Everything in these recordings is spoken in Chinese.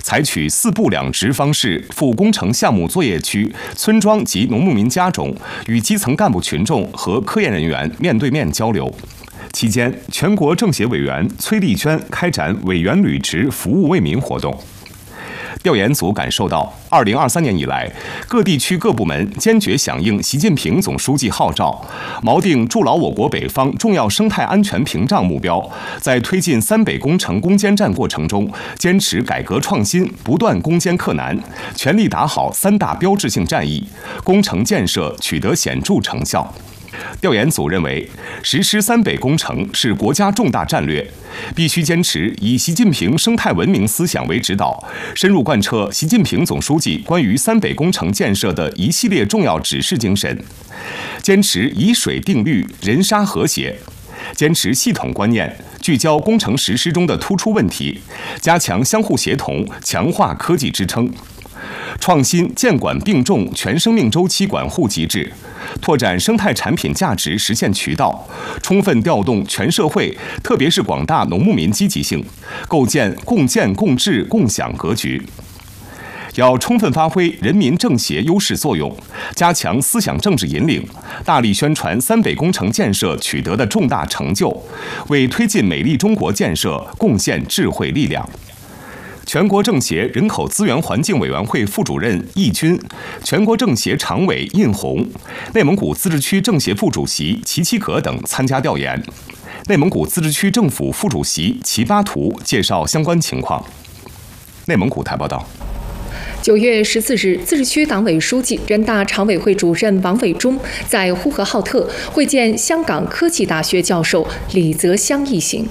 采取4部2职方式赴工程项目作业区、村庄及农牧民家中，与基层干部群众和科研人员面对面交流。期间，全国政协委员崔丽娟开展委员履职服务为民活动。调研组感受到，2023年以来，各地区各部门坚决响应习近平总书记号召，锚定筑牢我国北方重要生态安全屏障目标，在推进三北工程攻坚战过程中，坚持改革创新，不断攻坚克难，全力打好3大标志性战役，工程建设取得显著成效。调研组认为，实施三北工程是国家重大战略，必须坚持以习近平生态文明思想为指导，深入贯彻习近平总书记关于三北工程建设的一系列重要指示精神，坚持以水定律、人沙和谐，坚持系统观念，聚焦工程实施中的突出问题，加强相互协同，强化科技支撑。创新建管并重全生命周期管护机制，拓展生态产品价值实现渠道，充分调动全社会，特别是广大农牧民积极性，构建共建共治共享格局。要充分发挥人民政协优势作用，加强思想政治引领，大力宣传三北工程建设取得的重大成就，为推进美丽中国建设贡献智慧力量。全国政协人口资源环境委员会副主任易军，全国政协常委印红，内蒙古自治区政协副主席齐齐格等参加调研。内蒙古自治区政府副主席齐巴图介绍相关情况。内蒙古台报道。 9月14日，自治区党委书记、人大常委会主任王伟忠在呼和浩特会见香港科技大学教授李泽湘一行。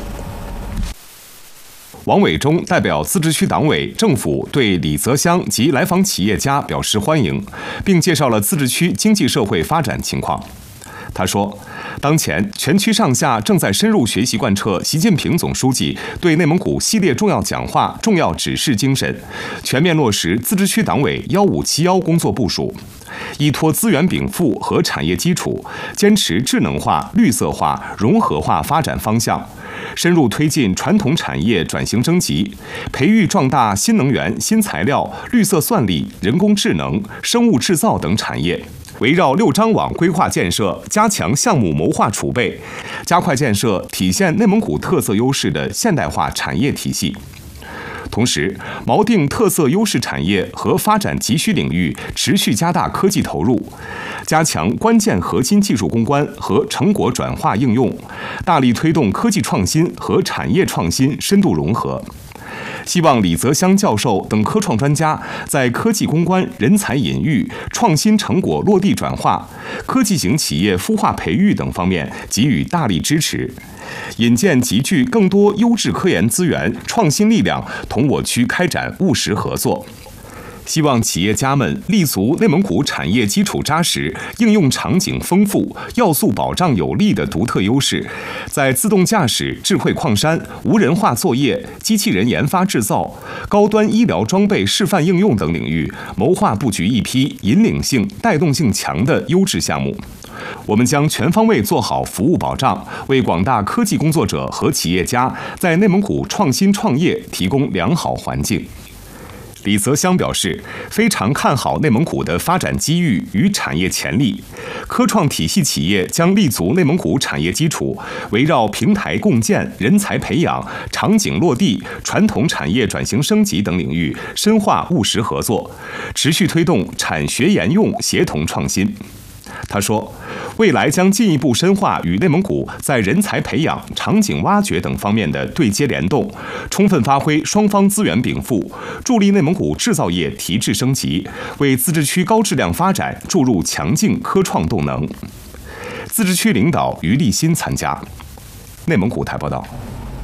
王伟忠代表自治区党委政府对李泽湘及来访企业家表示欢迎，并介绍了自治区经济社会发展情况。他说，当前全区上下正在深入学习贯彻习近平总书记对内蒙古系列重要讲话、重要指示精神，全面落实自治区党委1571工作部署，依托资源禀赋和产业基础，坚持智能化、绿色化、融合化发展方向，深入推进传统产业转型升级，培育壮大新能源、新材料、绿色算力、人工智能、生物制造等产业。围绕6张网规划建设，加强项目谋划储备，加快建设体现内蒙古特色优势的现代化产业体系。同时，锚定特色优势产业和发展急需领域，持续加大科技投入，加强关键核心技术攻关和成果转化应用，大力推动科技创新和产业创新深度融合。希望李泽湘教授等科创专家在科技攻关、人才引育、创新成果落地转化、科技型企业孵化培育等方面给予大力支持，引荐集聚更多优质科研资源、创新力量，同我区开展务实合作。希望企业家们立足内蒙古产业基础扎实、应用场景丰富、要素保障有力的独特优势，在自动驾驶、智慧矿山、无人化作业、机器人研发制造、高端医疗装备示范应用等领域，谋划布局一批引领性、带动性强的优质项目。我们将全方位做好服务保障，为广大科技工作者和企业家在内蒙古创新创业提供良好环境。李泽湘表示，非常看好内蒙古的发展机遇与产业潜力，科创体系企业将立足内蒙古产业基础，围绕平台共建、人才培养、场景落地、传统产业转型升级等领域深化务实合作，持续推动产学研用协同创新。他说，未来将进一步深化与内蒙古在人才培养、场景挖掘等方面的对接联动，充分发挥双方资源禀赋，助力内蒙古制造业提质升级，为自治区高质量发展注入强劲科创动能。自治区领导于立新参加。内蒙古台报道。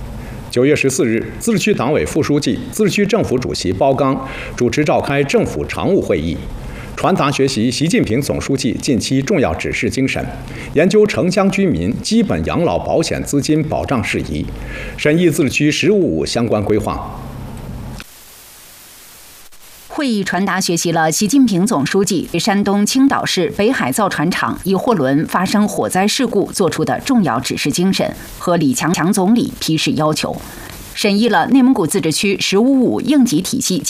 9月14日，自治区党委副书记、自治区政府主席包刚主持召开政府常务会议，传达学习习近平总书记近期重要指示精神，研究城乡居民基本养老保险资金保障事宜，审议自治区“15+5”相关规划。 会议传达学习了习近平总书记对山东青岛市北海造船厂一货轮发生火灾事故作出的重要指示精神和李强总理批示要求，审议了内蒙古自治区“15+5”应急体系